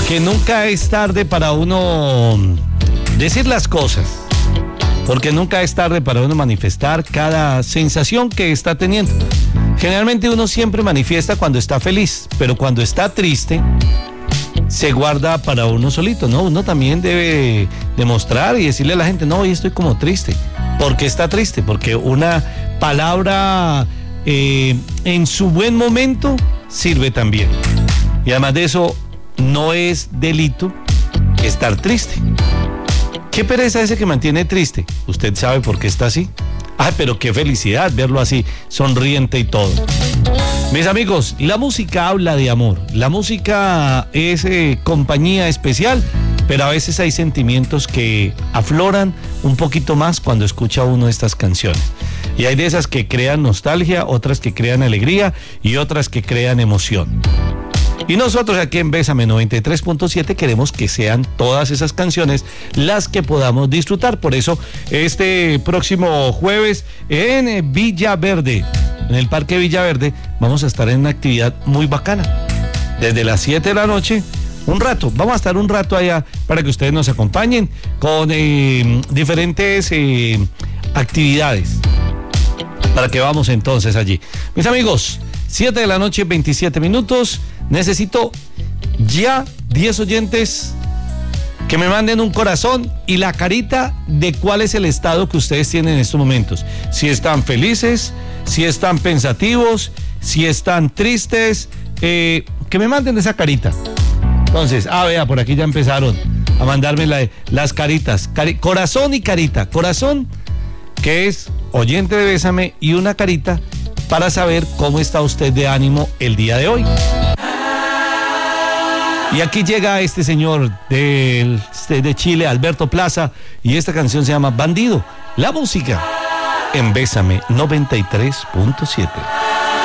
que nunca es tarde para uno decir las cosas, porque nunca es tarde para uno manifestar cada sensación que está teniendo. Generalmente uno siempre manifiesta cuando está feliz, pero cuando está triste se guarda para uno solito, ¿no? Uno también debe demostrar y decirle a la gente, no, hoy estoy como triste. ¿Por qué está triste? Porque una palabra en su buen momento sirve también. Y además de eso, no es delito estar triste. ¿Qué pereza ese que mantiene triste? ¿Usted sabe por qué está así? Ay, pero qué felicidad verlo así, sonriente y todo. Mis amigos, la música habla de amor. La música es compañía especial, pero a veces hay sentimientos que afloran un poquito más cuando escucha uno estas canciones. Y hay de esas que crean nostalgia, otras que crean alegría y otras que crean emoción. Y nosotros aquí en Bésame 93.7 queremos que sean todas esas canciones las que podamos disfrutar. Por eso, este próximo jueves en Villaverde, en el Parque Villaverde, vamos a estar en una actividad muy bacana. Desde las 7 de la noche, un rato, vamos a estar un rato allá para que ustedes nos acompañen con diferentes actividades. Para que vamos entonces allí. Mis amigos, 7 de la noche, 27 minutos. Necesito ya 10 oyentes que me manden un corazón y la carita de cuál es el estado que ustedes tienen en estos momentos. Si están felices, si están pensativos, si están tristes, que me manden esa carita. Entonces, vea, por aquí ya empezaron a mandarme las caritas. Corazón y carita. Corazón, que es oyente de Bésame, y una carita para saber cómo está usted de ánimo el día de hoy. Y aquí llega este señor de Chile, Alberto Plaza, y esta canción se llama Bandido. La música en Bésame 93.7.